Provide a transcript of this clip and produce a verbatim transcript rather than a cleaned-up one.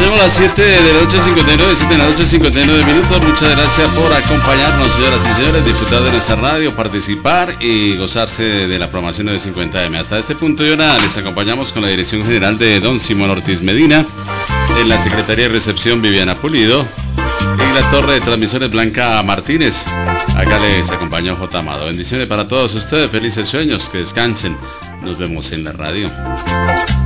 Tenemos las siete de la noche cincuenta y nueve, siete de la noche cincuenta y nueve minutos. Muchas gracias por acompañarnos, señoras y señores, disfrutar de nuestra radio, participar y gozarse de la programación de cincuenta eme. Hasta este punto y hora les acompañamos con la dirección general de don Simón Ortiz Medina, en la Secretaría de Recepción Viviana Pulido, en la torre de transmisores Blanca Martínez. Acá les acompañó J. Amado. Bendiciones para todos ustedes, felices sueños, que descansen. Nos vemos en la radio.